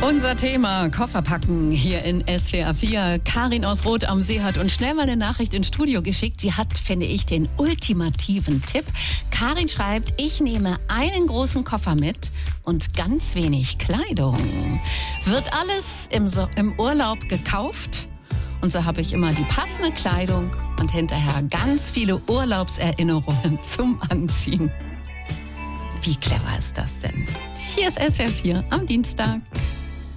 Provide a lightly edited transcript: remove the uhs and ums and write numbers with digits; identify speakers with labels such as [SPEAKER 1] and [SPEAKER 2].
[SPEAKER 1] Unser Thema Koffer packen hier in SWR 4. Karin aus Rot am See hat uns schnell mal eine Nachricht ins Studio geschickt. Sie hat, finde ich, den ultimativen Tipp. Karin schreibt, ich nehme einen großen Koffer mit und ganz wenig Kleidung. Wird alles im Urlaub gekauft? Und so habe ich immer die passende Kleidung und hinterher ganz viele Urlaubserinnerungen zum Anziehen. Wie clever ist das denn? Hier ist SWR 4 am Dienstag.